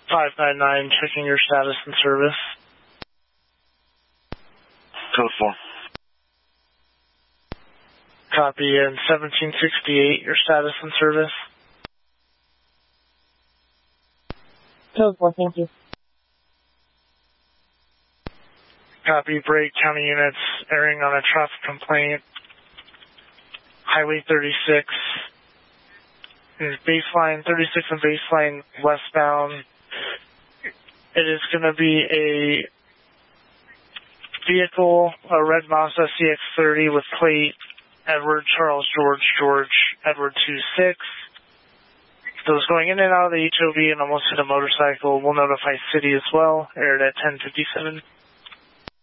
599, checking your status and service. Code 4. Copy, and 1768, your status and service. Code 4, thank you. Copy, Brake County units airing on a traffic complaint. Highway 36. Baseline 36 and baseline westbound. It is going to be a vehicle, a red Mazda CX-30 with plate Edward Charles George Edward 26. Those going in and out of the HOV and almost hit a motorcycle. We'll notify city as well. Aired at 10:57.